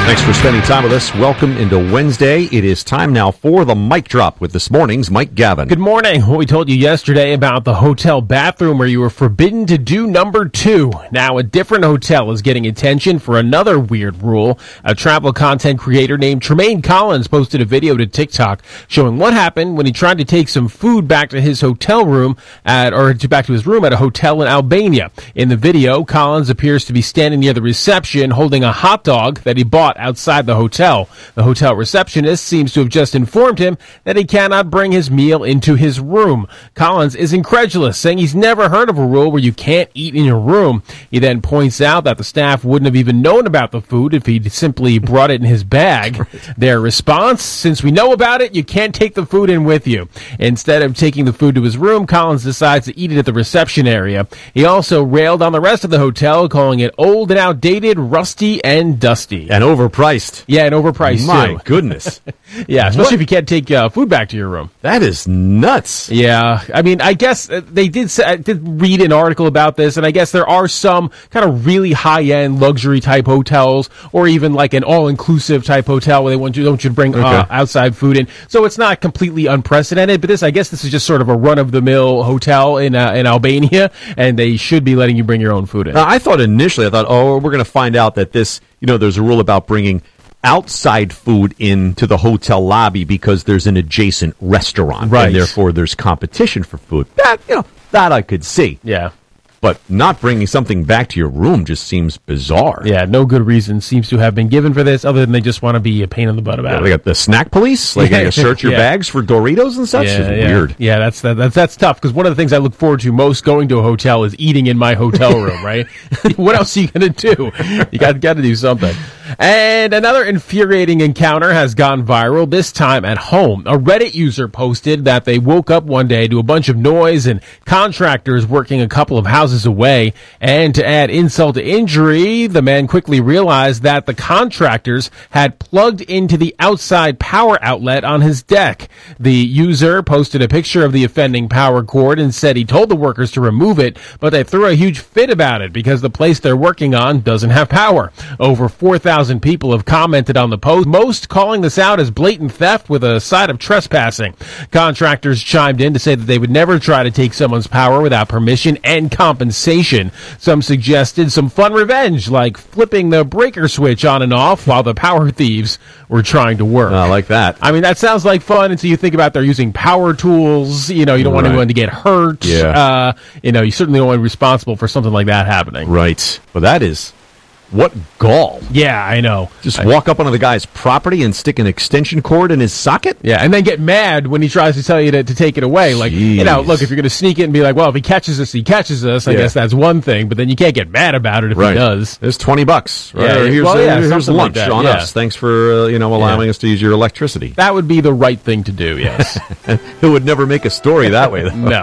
Thanks for spending time with us. Welcome into Wednesday. It is time now for the Mic Drop with this morning's Mike Gavin. Good morning. What we told you yesterday about the hotel bathroom where you were forbidden to do number 2. Now a different hotel is getting attention for another weird rule. A travel content creator named Tremaine Collins posted a video to TikTok showing what happened when he tried to take some food back to his hotel room back to his room at a hotel in Albania. In the video, Collins appears to be standing near the reception holding a hot dog that he bought outside the hotel. The hotel receptionist seems to have just informed him that he cannot bring his meal into his room. Collins is incredulous, saying he's never heard of a rule where you can't eat in your room. He then points out that the staff wouldn't have even known about the food if he'd simply brought it in his bag. Right. Their response, since we know about it, you can't take the food in with you. Instead of taking the food to his room, Collins decides to eat it at the reception area. He also railed on the rest of the hotel, calling it old and outdated, rusty and dusty. And overpriced. Yeah, and overpriced, My goodness. Yeah, especially if you can't take food back to your room. That is nuts. Yeah, I mean, I guess they did say, I did read an article about this, and I guess there are some kind of really high-end luxury type hotels, or even like an all-inclusive type hotel where they want you to bring outside food in. So it's not completely unprecedented, but I guess this is just sort of a run-of-the-mill hotel in Albania, and they should be letting you bring your own food in. I thought, we're going to find out that this, there's a rule about bringing outside food into the hotel lobby because there's an adjacent restaurant. Right. And therefore there's competition for food. That I could see. Yeah. But not bringing something back to your room just seems bizarre. Yeah, no good reason seems to have been given for this, other than they just want to be a pain in the butt about it. They got the snack police, like going to search your bags for Doritos and such. It's weird. Yeah, that's tough, because one of the things I look forward to most going to a hotel is eating in my hotel room, right? What else are you going to do? You got to do something. And another infuriating encounter has gone viral, this time at home. A Reddit user posted that they woke up one day to a bunch of noise and contractors working a couple of houses away. And to add insult to injury, the man quickly realized that the contractors had plugged into the outside power outlet on his deck. The user posted a picture of the offending power cord and said he told the workers to remove it, but they threw a huge fit about it because the place they're working on doesn't have power. Over 4,000 people have commented on the post, most calling this out as blatant theft with a side of trespassing. Contractors chimed in to say that they would never try to take someone's power without permission and compensation. Some suggested some fun revenge, like flipping the breaker switch on and off while the power thieves were trying to work. I like that. I mean, that sounds like fun until you think about they're using power tools. You don't want anyone to get hurt. Yeah. You certainly don't want to be responsible for something like that happening. Right. Well, that is... What gall. Yeah, I know. Just walk up onto the guy's property and stick an extension cord in his socket? Yeah, and then get mad when he tries to tell you to take it away. Like, look, if you're going to sneak it and be like, well, if he catches us, he catches us, I guess that's one thing. But then you can't get mad about it if he does. There's $20, right? Yeah, here's lunch like on us. Thanks for, allowing us to use your electricity. That would be the right thing to do, yes. It would never make a story that way, though. No.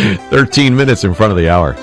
13 minutes in front of the hour.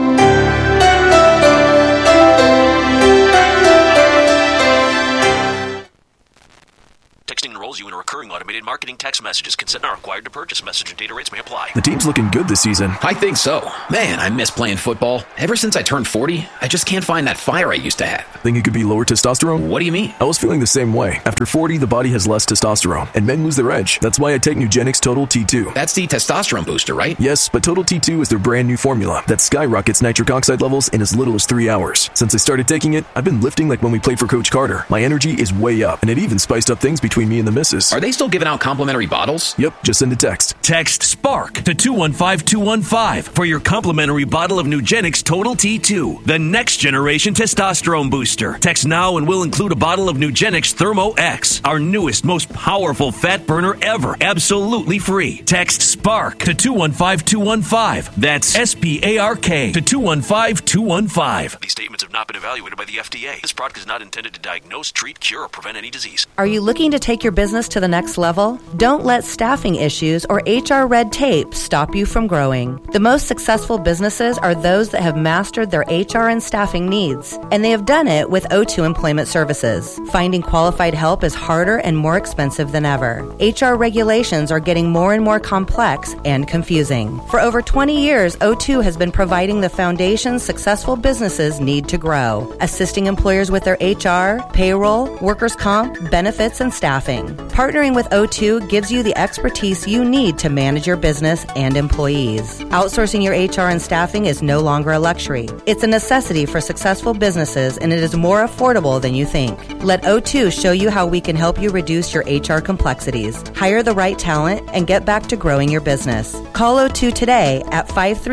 Texting enrolls you in a recurring automated marketing text messages. Consent not required to purchase. Message and data rates may apply. The team's looking good this season. I think so. Man, I miss playing football. Ever since I turned 40, I just can't find that fire I used to have. Think it could be lower testosterone? What do you mean? I was feeling the same way. After 40, the body has less testosterone, and men lose their edge. That's why I take Nugenix Total T2. That's the testosterone booster, right? Yes, but Total T2 is their brand new formula that skyrockets nitric oxide levels in as little as 3 hours. Since I started taking it, I've been lifting like when we played for Coach Carter. My energy is way up, and it even spiced up things between me and the missus. Are they still giving out complimentary bottles? Yep, just send a text. Text SPARK to 215-215 for your complimentary bottle of Nugenix Total T2, the next generation testosterone booster. Text now and we'll include a bottle of Nugenix Thermo X, our newest, most powerful fat burner ever, absolutely free. Text SPARK to 215-215. That's SPARK to 215-215. These statements have not been evaluated by the FDA. This product is not intended to diagnose, treat, cure, or prevent any disease. Are you looking to take your business to to the next level? Don't let staffing issues or HR red tape stop you from growing. The most successful businesses are those that have mastered their HR and staffing needs, and they have done it with O2 Employment Services. Finding qualified help is harder and more expensive than ever. HR regulations are getting more and more complex and confusing. For over 20 years, O2 has been providing the foundation successful businesses need to grow, assisting employers with their HR, payroll, workers' comp, benefits, and staffing. Partnering with O2 gives you the expertise you need to manage your business and employees. Outsourcing your HR and staffing is no longer a luxury. It's a necessity for successful businesses, and it is more affordable than you think. Let O2 show you how we can help you reduce your HR complexities, hire the right talent, and get back to growing your business. Call O2 today at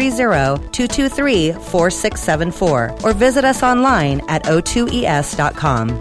530-223-4674 or visit us online at o2es.com.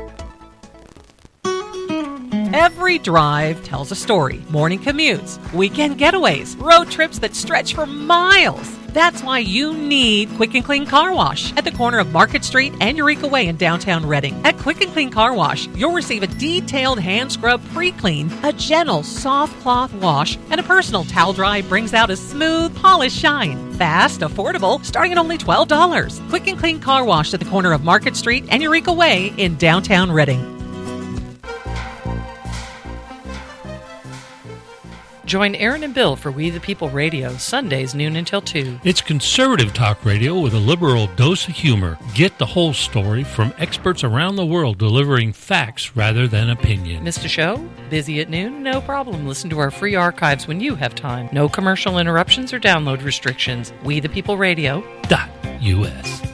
Every drive tells a story. Morning commutes, weekend getaways, road trips that stretch for miles. That's why you need Quick and Clean Car Wash at the corner of Market Street and Eureka Way in downtown Reading. At Quick and Clean Car Wash, you'll receive a detailed hand scrub pre-clean, a gentle soft cloth wash, and a personal towel dry brings out a smooth, polished shine. Fast, affordable, starting at only $12. Quick and Clean Car Wash at the corner of Market Street and Eureka Way in downtown Reading. Join Aaron and Bill for We the People Radio, Sundays noon until 2. It's conservative talk radio with a liberal dose of humor. Get the whole story from experts around the world delivering facts rather than opinion. Missed a show? Busy at noon? No problem. Listen to our free archives when you have time. No commercial interruptions or download restrictions. We the People Radio.us.